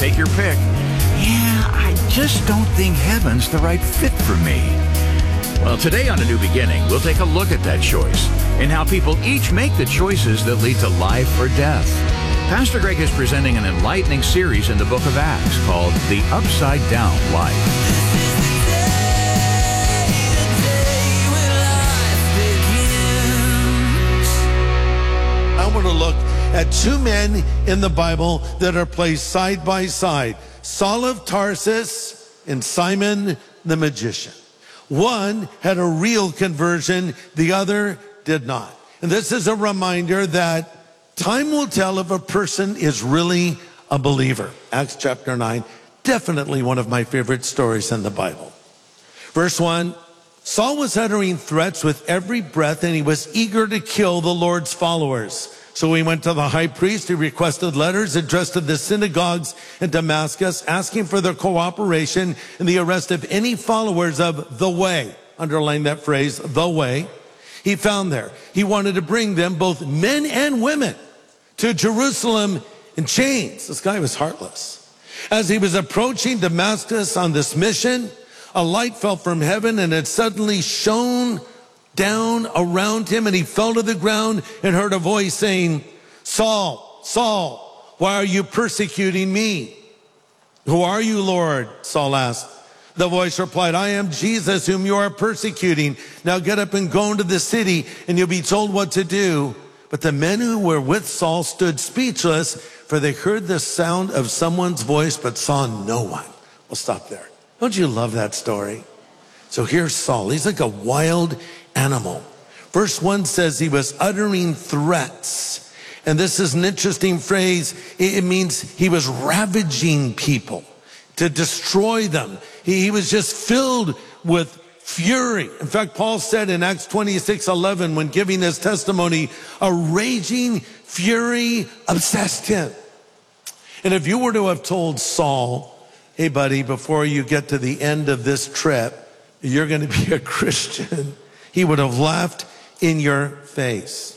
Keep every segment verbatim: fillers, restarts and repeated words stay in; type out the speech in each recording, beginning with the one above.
take your pick. Yeah, I just don't think heaven's the right fit for me. Well, today on A New Beginning, we'll take a look at that choice and how people each make the choices that lead to life or death. Pastor Greg is presenting an enlightening series in the book of Acts called The Upside Down Life. I want to look at two men in the Bible that are placed side by side, Saul of Tarsus and Simon the magician. One had a real conversion, the other did not. And this is a reminder that time will tell if a person is really a believer. Acts chapter nine, definitely one of my favorite stories in the Bible. Verse one, Saul was uttering threats with every breath, and he was eager to kill the Lord's followers. So he went to the high priest. He requested letters addressed to the synagogues in Damascus, asking for their cooperation in the arrest of any followers of the way. Underline that phrase, the way. He found there. He wanted to bring them, both men and women, to Jerusalem in chains. This guy was heartless. As he was approaching Damascus on this mission, a light fell from heaven, and it suddenly shone down around him, and he fell to the ground and heard a voice saying, Saul, Saul, why are you persecuting me? Who are you, Lord? Saul asked. The voice replied, I am Jesus, whom you are persecuting. Now get up and go into the city, and you'll be told what to do. But the men who were with Saul stood speechless, for they heard the sound of someone's voice, but saw no one. We'll stop there. Don't you love that story? So here's Saul. He's like a wild animal. Verse one says he was uttering threats. And this is an interesting phrase. It means he was ravaging people to destroy them. He, he was just filled with fury. In fact, Paul said in Acts twenty-six eleven, when giving his testimony, a raging fury obsessed him. And if you were to have told Saul, hey buddy, before you get to the end of this trip, you're going to be a Christian, he would have laughed in your face.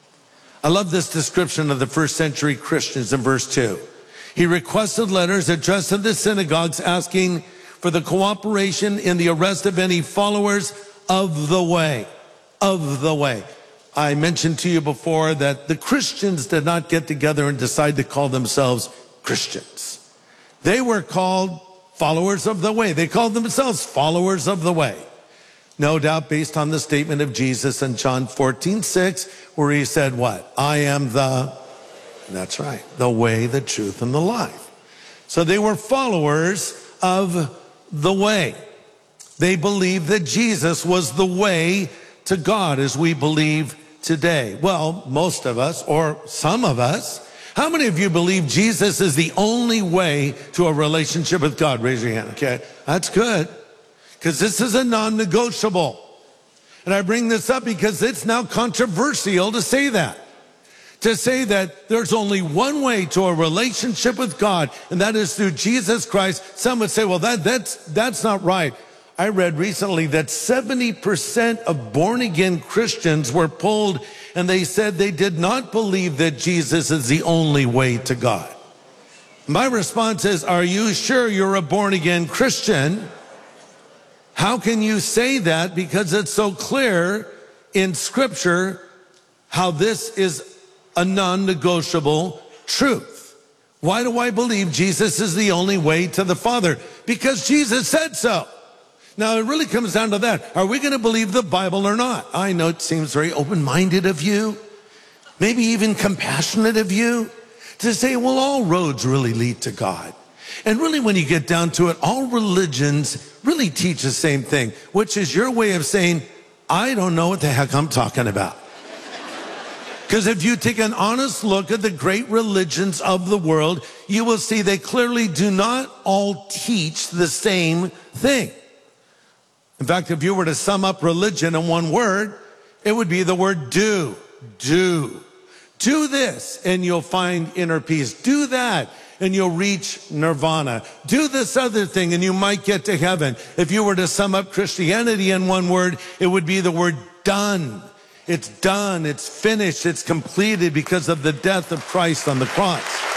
I love this description of the first century Christians in verse two. He requested letters addressed to the synagogues asking for the cooperation in the arrest of any followers of the way, of the way. I mentioned to you before that the Christians did not get together and decide to call themselves Christians. They were called followers of the way. They called themselves followers of the way. No doubt based on the statement of Jesus in John fourteen six, where he said what? I am the, that's right, the way, the truth, and the life. So they were followers of the way. They believed that Jesus was the way to God as we believe today. Well, most of us, or some of us, how many of you believe Jesus is the only way to a relationship with God? Raise your hand, okay? That's good. Because this is a non-negotiable. And I bring this up because it's now controversial to say that. To say that there's only one way to a relationship with God, and that is through Jesus Christ. Some would say, well, that, that's, that's not right. I read recently that seventy percent of born-again Christians were polled, and they said they did not believe that Jesus is the only way to God. My response is, are you sure you're a born-again Christian? How can you say that? Because it's so clear in Scripture how this is a non-negotiable truth. Why do I believe Jesus is the only way to the Father? Because Jesus said so. Now, it really comes down to that. Are we going to believe the Bible or not? I know it seems very open-minded of you, maybe even compassionate of you, to say, well, all roads really lead to God. And really, when you get down to it, all religions really teach the same thing, which is your way of saying, I don't know what the heck I'm talking about. Because if you take an honest look at the great religions of the world, you will see they clearly do not all teach the same thing. In fact, if you were to sum up religion in one word, it would be the word do. Do. Do this and you'll find inner peace. Do that and you'll reach nirvana. Do this other thing and you might get to heaven. If you were to sum up Christianity in one word, it would be the word done. It's done, it's finished, it's completed because of the death of Christ on the cross.